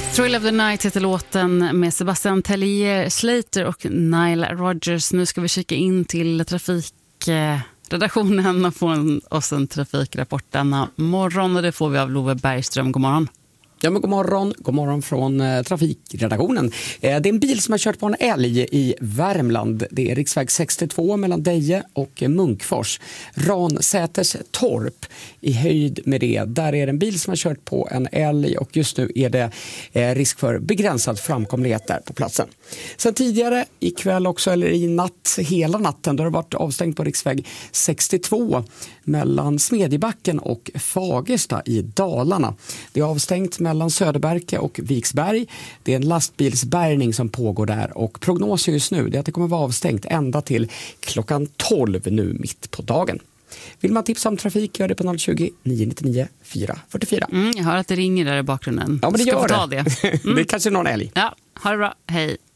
Thrill of the Night heter låten med Sebastian Tellier, Slater och Nile Rodgers. Nu ska vi kika in till trafikredaktionen och få oss en trafikrapport denna morgon. Och det får vi av Love Bergström. God morgon. Ja, men god morgon från trafikredaktionen. Det är en bil som har kört på en älg i Värmland. Det är riksväg 62 mellan Deje och Munkfors. Ransäters torp i höjd med det. Där är det en bil som har kört på en älg och just nu är det risk för begränsad framkomlighet där på platsen. Sen tidigare ikväll också, eller i natt, hela natten, då har det varit avstängt på riksväg 62 mellan Smedjebacken och Fagersta i Dalarna. Det är avstängt mellan Söderberke och Viksberg. Det är en lastbilsbärgning som pågår där och prognosen just nu är att det kommer vara avstängt ända till klockan 12 nu mitt på dagen. Vill man tipsa om trafik, gör det på 020 999 444. Jag hör att det ringer där i bakgrunden. Ja, men det gör ta det. Det är kanske någon älg. Ja, ha det bra. Hej.